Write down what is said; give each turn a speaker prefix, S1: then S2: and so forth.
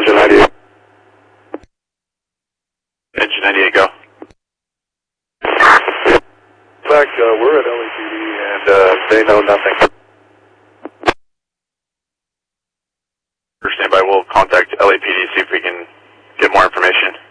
S1: Engine 98.
S2: Engine 98, go.
S1: In fact, we're at LAPD and they know nothing.
S2: For standby, we'll contact LAPD, see if we can get more information.